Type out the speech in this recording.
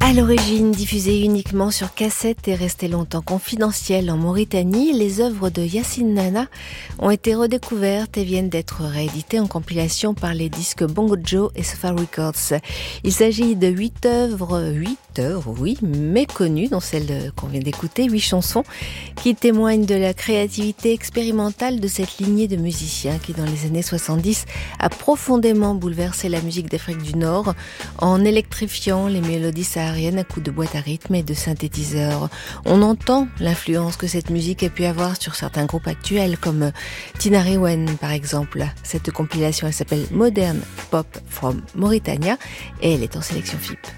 À l'origine, diffusée uniquement sur cassette et restée longtemps confidentielle en Mauritanie, les œuvres de Yacine Nana ont été redécouvertes et viennent d'être rééditées en compilation par les disques Bongo Joe et Sofa Records. Il s'agit de 8 œuvres, oui, méconnues, dont celle qu'on vient d'écouter, 8 chansons, qui témoignent de la créativité expérimentale de cette lignée de musiciens qui, dans les années 70, a profondément bouleversé la musique d'Afrique du Nord en électrifiant les mélodies sahariennes à coups de boîte à rythme et de synthétiseurs. On entend l'influence que cette musique a pu avoir sur certains groupes actuels comme Tinariwen par exemple. Cette compilation, elle s'appelle Modern Pop from Mauritania et elle est en sélection FIP.